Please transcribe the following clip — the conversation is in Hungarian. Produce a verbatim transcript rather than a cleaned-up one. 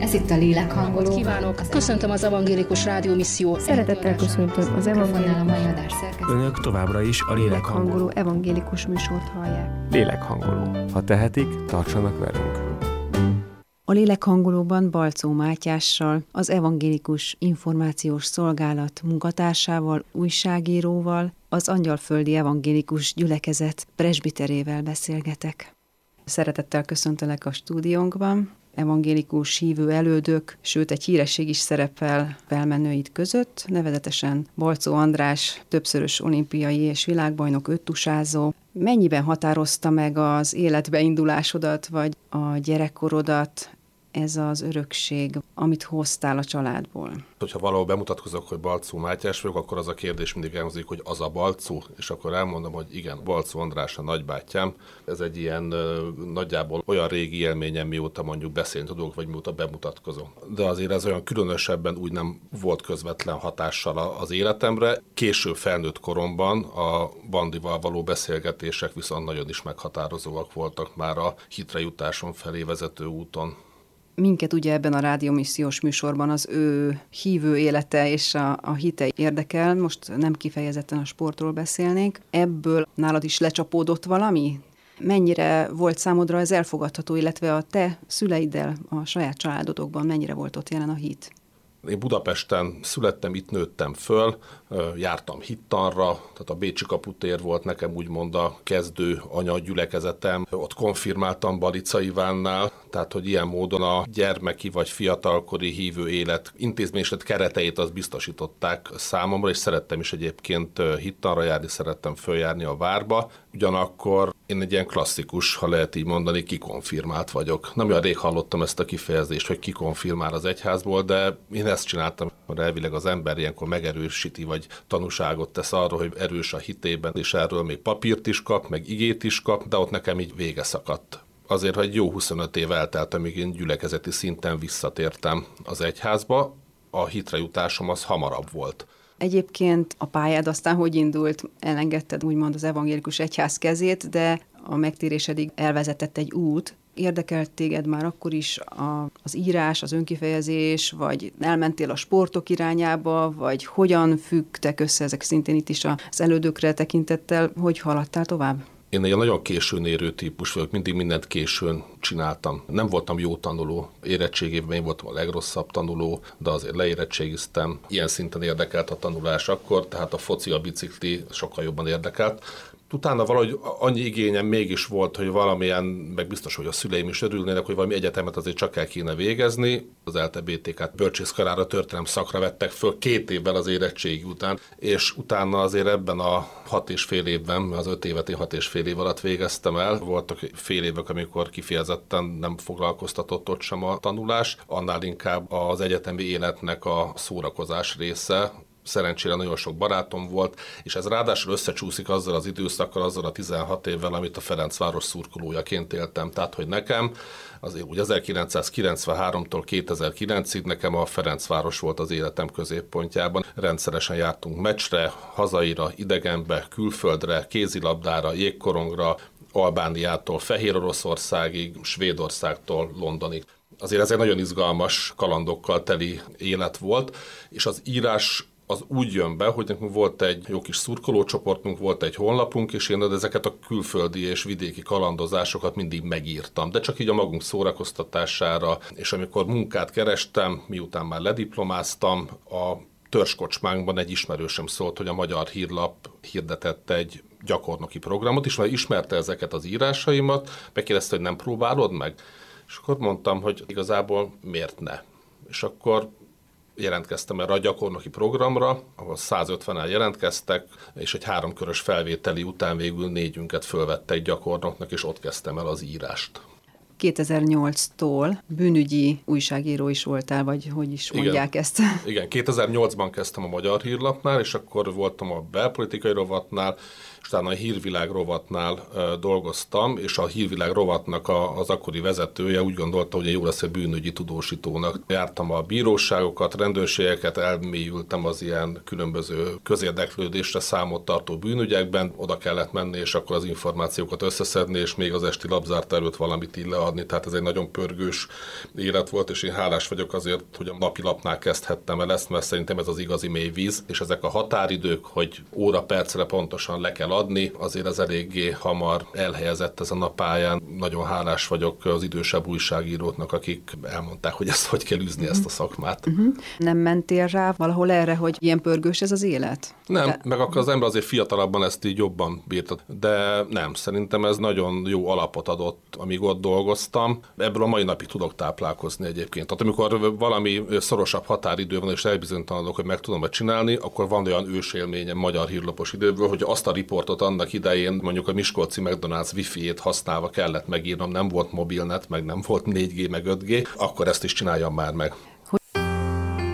Ez itt a Lélekhangoló. Kívánok! Köszöntöm az Evangélikus Rádió Misszió. Szeretettel köszöntöm az Evangélikus Önök továbbra is a Lélekhangoló evangélikus műsort hallják. Lélekhangoló. Ha tehetik, tartsanak velünk. A Lélekhangolóban Balczó Mátyással, az Evangélikus Információs Szolgálat munkatársával, újságíróval, az Angyalföldi Evangélikus Gyülekezet presbiterével beszélgetek. Szeretettel köszöntelek a stúdiónkban. Evangélikus hívő elődök, sőt egy híresség is szerepel felmenőid között, nevezetesen Balczó András, többszörös olimpiai és világbajnok öttusázó. Mennyiben határozta meg az életbe indulásodat, vagy a gyerekkorodat ez az örökség, amit hoztál a családból? Hogyha valahol bemutatkozok, hogy Balczó Mátyás vagyok, akkor az a kérdés mindig elhangzik, hogy az a Balczó, és akkor elmondom, hogy igen, Balczó András a nagybátyám. Ez egy ilyen nagyjából olyan régi élményem, mióta mondjuk beszélni tudok, vagy mióta bemutatkozom. De azért ez olyan különösebben úgy nem volt közvetlen hatással az életemre. Később felnőtt koromban a Bandival való beszélgetések viszont nagyon is meghatározóak voltak már a hitre jutáson felé vezető úton. Minket ugye ebben a rádiómissziós műsorban az ő hívő élete és a, a hite érdekel, most nem kifejezetten a sportról beszélnénk. Ebből nálad is lecsapódott valami? Mennyire volt számodra ez elfogadható, illetve a te szüleiddel, a saját családodokban mennyire volt ott jelen a hit? Én Budapesten születtem, itt nőttem föl, jártam hittanra, tehát a Bécsi kaputér volt nekem úgymond a kezdő anyagyülekezetem. Ott konfirmáltam Balica Ivánnál, tehát hogy ilyen módon a gyermeki vagy fiatalkori hívő élet intézményesített kereteit azt biztosították számomra, és szerettem is egyébként hittanra járni, szerettem följárni a várba. Ugyanakkor én egy ilyen klasszikus, ha lehet így mondani, kikonfirmált vagyok. Nem olyan rég hallottam ezt a kifejezést, hogy kikonfirmál az egyházból, de én ezt csináltam, hogy elvileg az ember ilyenkor megerősíti, vagy tanúságot tesz arról, hogy erős a hitében, és erről még papírt is kap, meg igét is kap, de ott nekem így vége szakadt. Azért, hogy jó huszonöt év eltelt, amíg én gyülekezeti szinten visszatértem az egyházba, a hitre jutásom az hamarabb volt. Egyébként a pályád aztán hogy indult? Elengedted úgymond az evangélikus egyház kezét, de a megtérésedig elvezetett egy út. Érdekelt téged már akkor is a, az írás, az önkifejezés, vagy elmentél a sportok irányába, vagy hogyan függtek össze ezek szintén itt is az elődökre tekintettel, hogy haladtál tovább? Én egy nagyon későn érő típus vagyok, mindig mindent későn csináltam. Nem voltam jó tanuló, érettségében én voltam a legrosszabb tanuló, de azért leérettségiztem. Ilyen szinten érdekelt a tanulás akkor, tehát a foci, a bicikli sokkal jobban érdekelt. Utána valahogy annyi igényem mégis volt, hogy valamilyen, meg biztos, hogy a szüleim is örülnének, hogy valami egyetemet azért csak el kéne végezni. Az ELTE bé té ká-t bölcsészkarára, történelem szakra vettek föl két évvel az érettségi után, és utána azért ebben a hat és fél évben, az öt évet én hat és fél év alatt végeztem el. Voltak fél évek, amikor kifejezetten nem foglalkoztatott ott sem a tanulás, annál inkább az egyetemi életnek a szórakozás része. Szerencsére nagyon sok barátom volt, és ez ráadásul összecsúszik azzal az időszakkal, azzal a tizenhat évvel, amit a Ferencváros szurkolójaként éltem. Tehát, hogy nekem azért úgy ezerkilencszázkilencvenháromtól kétezer-kilencig nekem a Ferencváros volt az életem középpontjában. Rendszeresen jártunk meccsre, hazaira, idegenbe, külföldre, kézilabdára, jégkorongra, Albániától Fehér Oroszországig, Svédországtól Londonig. Azért ez egy nagyon izgalmas kalandokkal teli élet volt, és az írás az úgy jön be, hogy nekünk volt egy jó kis szurkolócsoportunk, volt egy honlapunk, és én ezeket a külföldi és vidéki kalandozásokat mindig megírtam, de csak így a magunk szórakoztatására, és amikor munkát kerestem, miután már lediplomáztam, a törzskocsmánkban egy ismerősöm szólt, hogy a Magyar Hírlap hirdetett egy gyakornoki programot, és már ismerte ezeket az írásaimat, megkérdezte, hogy nem próbálod meg? És akkor mondtam, hogy igazából miért ne? És akkor jelentkeztem erre a gyakornoki programra, ahol százötvenen jelentkeztek, és egy háromkörös felvételi után végül négyünket fölvette egy gyakornoknak, és ott kezdtem el az írást. kétezer-nyolctól bűnügyi újságíró is voltál, vagy hogy is mondják Igen. ezt? Igen, kétezer-nyolcban kezdtem a Magyar Hírlapnál, és akkor voltam a belpolitikai rovatnál, és utána a Hírvilág rovatnál e, dolgoztam, és a Hírvilág rovatnak a, az akkori vezetője úgy gondolta, hogy én jó lesz egy bűnügyi tudósítónak. Jártam a bíróságokat, rendőrségeket, elmélyültem az ilyen különböző közérdeklődésre számot tartó bűnügyekben, oda kellett menni, és akkor az információkat összeszedni, és még az esti labzárt előtt valamit így adni, tehát ez egy nagyon pörgős élet volt, és én hálás vagyok azért, hogy a napilapnál kezdhettem el ezt, mert szerintem ez az igazi mély víz, és ezek a határidők, hogy óra percre pontosan le kell adni, azért ez eléggé hamar elhelyezett ezen a pályán. Nagyon hálás vagyok az idősebb újságíróknak, akik elmondták, hogy ezt hogy kell űzni, ezt a szakmát. Uh-huh. Nem mentél rá valahol erre, hogy ilyen pörgős ez az élet? Nem, De... meg akkor az ember azért fiatalabban ezt így jobban bírta. De nem, szerintem ez nagyon jó alapot adott, amíg ott dolgoztam. Ebből a mai napig tudok táplálkozni egyébként. Tehát amikor valami szorosabb határidő van, és elbizonytalanodok, hogy meg tudom csinálni, akkor van olyan ősélményem magyar hírlapos időből, hogy azt a riportot annak idején mondjuk a miskolci McDonald's wifi-ét használva kellett megírnom, nem volt mobilnet, meg nem volt négy G, meg öt G, akkor ezt is csináljam már meg.